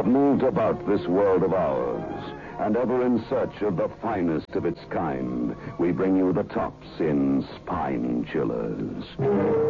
have moved about this world of ours, and ever in search of the finest of its kind, we bring you the tops in spine chillers.